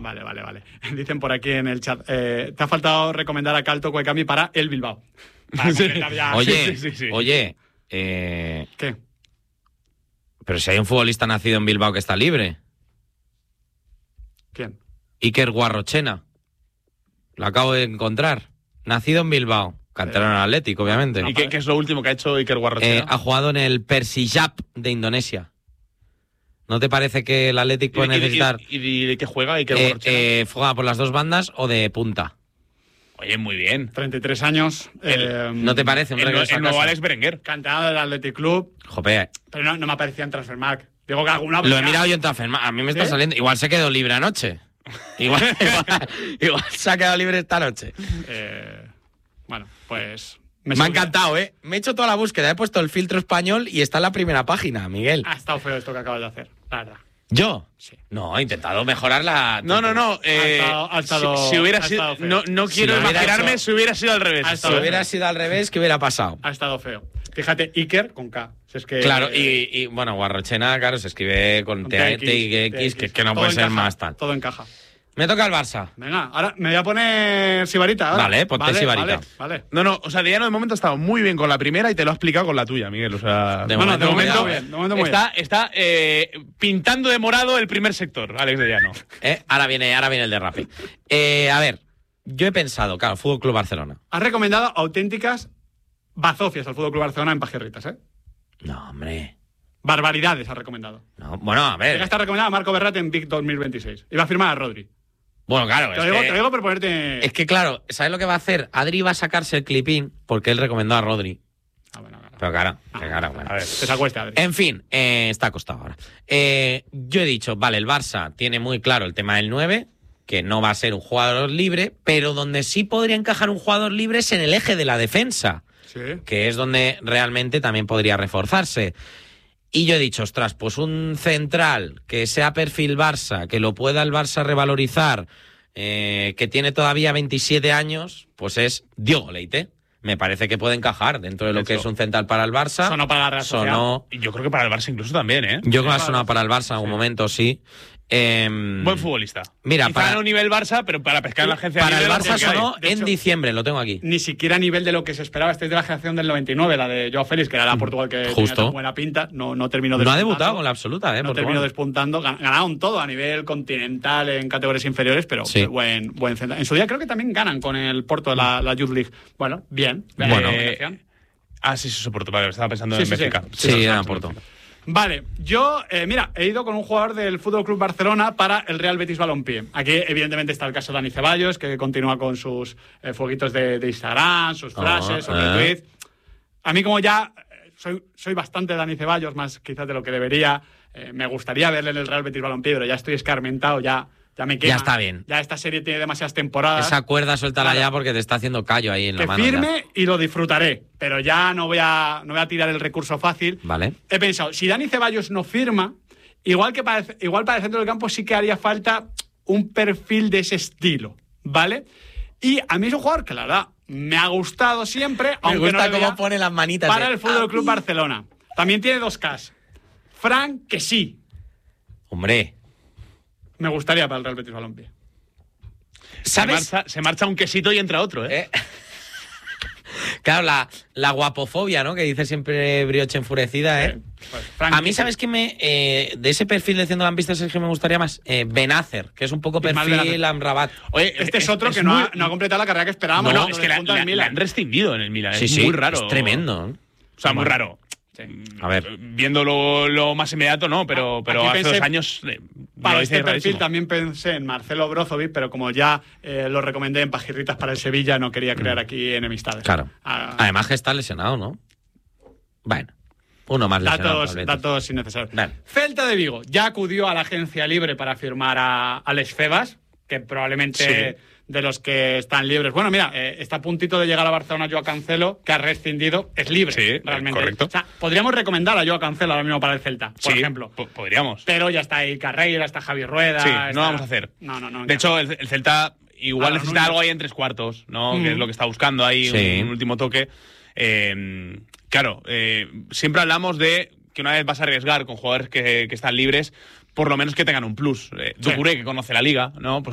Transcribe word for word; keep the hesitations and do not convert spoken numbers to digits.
Vale, vale, vale. Dicen por aquí en el chat, eh, te ha faltado recomendar a Calto Cuecami para el Bilbao. Para Sí. ya. Oye, Sí, sí, sí. oye, eh, ¿Qué? pero si hay un futbolista nacido en Bilbao que está libre. ¿Quién? Iker Guarrochena. Lo acabo de encontrar. Nacido en Bilbao. Canterano Eh, Atlético, obviamente. no, ¿Y qué, qué es lo último que ha hecho Iker Guarrochena? Eh, ha jugado en el Persijap de Indonesia. ¿No te parece que el Atlético puede ¿Y, y- necesitar y- y de qué juega Iker eh, Guarrochena? eh, juega por las dos bandas o de punta? Oye, muy bien. treinta y tres años. El- eh, ¿No te parece un El, regreso a el nuevo casa? Alex Berenguer. Canterano del Athletic Club, Jope, pero no, no me aparecía en Transfermarkt. Digo que alguna lo he ya- mirado yo en Transfermarkt. A mí me está ¿Sí? saliendo. Igual se quedó libre anoche. Igual, igual, igual se ha quedado libre esta noche. Eh, bueno, pues... Me, ha subí- encantado, ¿eh? Me he hecho toda la búsqueda, he puesto el filtro español y está en la primera página, Miguel. Ha estado feo esto que acabas de hacer, la verdad. ¿Yo? Sí. No, he intentado mejorar la... No, no, no. eh, estado- ha estado- si, si hubiera ha sido, estado feo. no, no Si quiero lo hubiera imaginarme hecho- si hubiera sido al revés. Ha Si estado hubiera feo. sido al revés, ¿qué hubiera pasado? Ha estado feo. Fíjate, Iker con K. Si es que, Claro, eh, y, y, bueno, Guarrochena, claro, se escribe con con T X, que, T X, que no todo puede ser encaja, más tal. Todo encaja. Me toca el Barça. Venga, ahora me voy a poner Sibarita. ahora. Vale, ponte vale, Sibarita. Vale, vale. No, no, o sea, Diano de momento ha estado muy bien con la primera y te lo ha explicado con la tuya, Miguel. O sea, De Bueno, momento, de momento cuidado, bien, de momento muy está, está eh, pintando de morado el primer sector, Alex de Llano. ¿Eh? Ahora viene, ahora viene el derrape. Eh, a ver, yo he pensado, claro, Fútbol Club Barcelona. Has recomendado auténticas bazofias al Fútbol Club Barcelona en Pajerritas, ¿eh? No, hombre. Barbaridades has recomendado. No, bueno, a ver. Llega está recomendado a Marco Berratti en Vic dos mil veintiséis. Iba a firmar a Rodri. Bueno, claro, Te es lo digo, que, te lo digo por ponerte. es que, claro, ¿sabes lo que va a hacer? Adri va a sacarse el clipín porque él recomendó a Rodri. Ah, bueno, claro. Pero claro, Ah, que claro, bueno. A ver, te sacó este Adri. En fin, eh, está acostado ahora. Eh, yo he dicho, vale, el Barça tiene muy claro el tema del nueve, que no va a ser un jugador libre, pero donde sí podría encajar un jugador libre es en el eje de la defensa, Sí. que es donde realmente también podría reforzarse. Y yo he dicho, ostras, pues un central que sea perfil Barça, que lo pueda el Barça revalorizar, eh, que tiene todavía veintisiete años, pues es Diogo Leite. Me parece que puede encajar dentro de lo De que hecho, es un central para el Barça. sonó para la Real Sociedad. Sonó- Y yo creo que para el Barça incluso también, ¿eh? Yo creo que ha para sonado el para el Barça en algún sí. momento, sí. Em, Buen futbolista. Mira, Quizá para- no nivel Barça, pero para pescar en la agencia para el libre, Barça lo que hay. sonó De en hecho- diciembre, lo tengo aquí. Ni siquiera a nivel de lo que se esperaba. Este es de la generación del noventa y nueve, la de Joao Félix, que era la Portugal que tenía Justo. tan buena pinta. No, no terminó No ha despuntando. debutado con la absoluta, ¿eh? No Portugal. terminó despuntando. Gan- Ganaron todo a nivel continental en categorías inferiores, pero Sí. buen, buen central. En su día creo que también ganan con el Porto de la, la Youth League. Bueno, bien. Bueno. Eh, Ah, sí, sí, soporto. Vale, estaba pensando Sí, en sí, sí. Benfica. Sí, no, era no, Porto. Vale, yo, eh, mira, he ido con un jugador del Fútbol Club Barcelona para el Real Betis Balompié. Aquí, evidentemente, está el caso de Dani Ceballos, que continúa con sus eh, fueguitos de, de Instagram, sus frases, sus eh. retweets. A mí, como ya eh, soy, soy bastante Dani Ceballos, más quizás de lo que debería, eh, me gustaría verle en el Real Betis Balompié, pero ya estoy escarmentado, ya, ya me quema. Ya está bien. Ya esta serie tiene demasiadas temporadas. Esa cuerda suéltala Claro. ya porque te está haciendo callo ahí en la Que mano. ya. firme y lo disfrutaré, pero ya no voy a, no voy a tirar el recurso fácil. Vale. He pensado, si Dani Ceballos no firma, igual que para, igual para el centro del campo sí que haría falta un perfil de ese estilo, ¿vale? Y a mí es un jugador que la verdad me ha gustado siempre, Me aunque gusta no le cómo vea pone las manitas. para de- el Fútbol Club Barcelona. También tiene dos Ks. Fran, que sí, Hombre, me gustaría para el Real Betis Balompié. Se ¿sabes? marcha, se marcha un quesito y entra otro, ¿eh? ¿Eh? Claro, la, la guapofobia, ¿no? Que dice siempre Brioche enfurecida, ¿eh? Pues, Fran, A mí, que ¿sabes qué me...? Eh, de ese perfil de centrocampista es el que me gustaría más. Eh, Benacer, que es un poco Ismael perfil Benacer. Amrabat. Oye, Este es otro que no, muy- ha, no ha completado la carrera que esperábamos. No, ¿no? es que la, Junto al la- Milan. la han rescindido en el Milan. Sí, es sí, muy raro. es tremendo. ¿no? O sea, muy raro. A ver. Viendo lo, lo más inmediato, no, pero, pero Aquí hace pensé- dos años. eh, Para lo este hice perfil rarísimo. también pensé en Marcelo Brozovic, pero como ya eh, lo recomendé en Pajirritas para el Sevilla, no quería crear aquí enemistades. Claro. Ah, Además que está lesionado, ¿no? Bueno, uno más lesionado. datos, para el Betis. datos innecesarios. Vale. Celta de Vigo ya acudió a la agencia libre para firmar a Alex Febas, que probablemente de los que están libres. Bueno, mira, eh, está a puntito de llegar a Barcelona Joao Cancelo, que ha rescindido, es libre, Sí, realmente. correcto. O sea, podríamos recomendar a Joao Cancelo ahora mismo para el Celta, por Sí, ejemplo. po- podríamos. Pero ya está ahí Carreira, está Javi Rueda. Sí, está- no vamos a hacer. No, no, no. De hecho, el, el Celta igual Ahora, necesita Núñez. algo ahí en tres cuartos, ¿no? Mm. Que es lo que está buscando ahí, Sí. un, un último toque. Eh, claro, eh, siempre hablamos de que una vez vas a arriesgar con jugadores que, que están libres, por lo menos que tengan un plus. Eh, Sí. Doucouré, que conoce la liga, ¿no? Pues